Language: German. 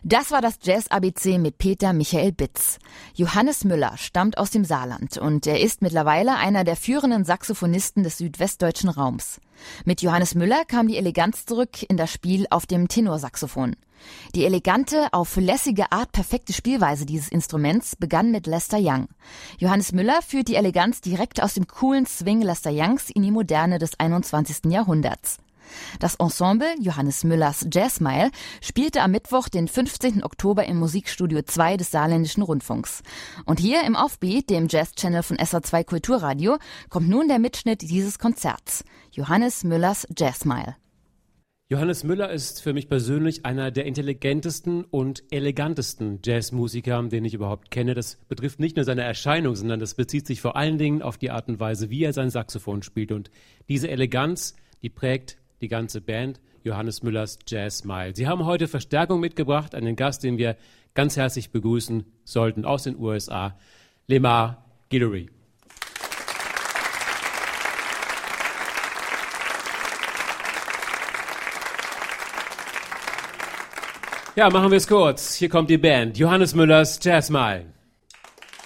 Das war das Jazz-ABC mit Peter Michael Bitz. Johannes Müller stammt aus dem Saarland und er ist mittlerweile einer der führenden Saxophonisten des südwestdeutschen Raums. Mit Johannes Müller kam die Eleganz zurück in das Spiel auf dem Tenorsaxophon. Die elegante, auf lässige Art perfekte Spielweise dieses Instruments begann mit Lester Young. Johannes Müller führt die Eleganz direkt aus dem coolen Swing Lester Youngs in die Moderne des 21. Jahrhunderts. Das Ensemble Johannes Müllers Jazzmile spielte am Mittwoch, den 15. Oktober im Musikstudio 2 des Saarländischen Rundfunks. Und hier im Offbeat, dem Jazz-Channel von SA2 Kulturradio, kommt nun der Mitschnitt dieses Konzerts. Johannes Müllers Jazzmile. Johannes Müller ist für mich persönlich einer der intelligentesten und elegantesten Jazzmusiker, den ich überhaupt kenne. Das betrifft nicht nur seine Erscheinung, sondern das bezieht sich vor allen Dingen auf die Art und Weise, wie er sein Saxophon spielt. Und diese Eleganz, die prägt die ganze Band, Johannes Müllers Jazzmile. Sie haben heute Verstärkung mitgebracht, einen Gast, den wir ganz herzlich begrüßen sollten aus den USA, Lemar Guillory. Ja, machen wir es kurz. Hier kommt die Band, Johannes Müllers Jazzmile.